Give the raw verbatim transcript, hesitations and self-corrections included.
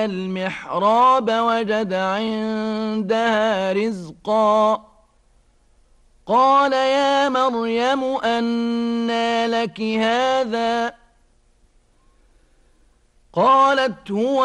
المحراب وجد عندها رزقا قال يا مريم أنى لك هذا قالت هو